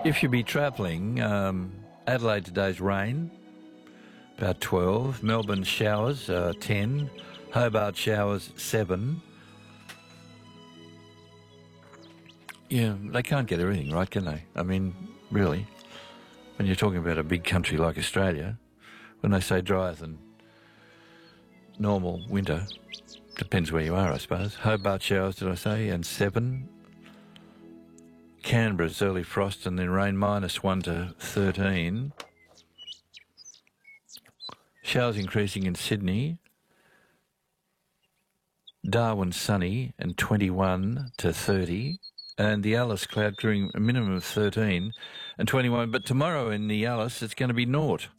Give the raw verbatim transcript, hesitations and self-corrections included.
If you be travelling, um, Adelaide today's rain, about twelve. Melbourne showers, uh, ten. Hobart showers, seven. Yeah, they can't get everything right, can they? I mean, really, when you're talking about a big country like Australia, when they say drier than normal winter, depends where you are, I suppose. Hobart showers, did I say, and seven. Canberra's early frost and then rain, minus one to thirteen. Showers increasing in Sydney. Darwin sunny and twenty-one to thirty. And the Alice cloud clearing a minimum of thirteen and twenty-one. But tomorrow in the Alice, it's going to be naught.